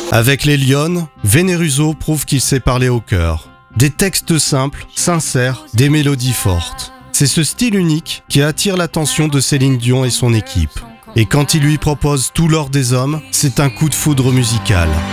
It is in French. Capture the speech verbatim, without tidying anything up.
Avec les Lyonnes, Veneruso prouve qu'il sait parler au cœur. Des textes simples, sincères, des mélodies fortes. C'est ce style unique qui attire l'attention de Céline Dion et son équipe. Et quand il lui propose tout l'or des hommes, c'est un coup de foudre musical.